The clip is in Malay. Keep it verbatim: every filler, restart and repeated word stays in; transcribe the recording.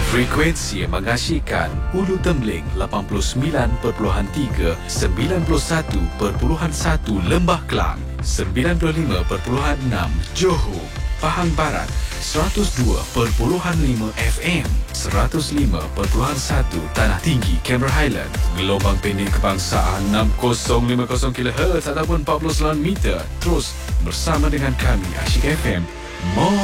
Frekuensi yang mengasyikkan Ulu Tembeling lapan puluh sembilan perpuluhan tiga, sembilan puluh satu perpuluhan satu Lembah Kelang, sembilan puluh lima perpuluhan enam Johor, Pahang Barat, seratus dua perpuluhan lima F M, seratus lima perpuluhan satu Tanah Tinggi, Cameron Highland, gelombang pendek kebangsaan enam kosong lima kosong kilohertz ataupun empat puluh sembilan meter. Terus bersama dengan kami Asyik F M. More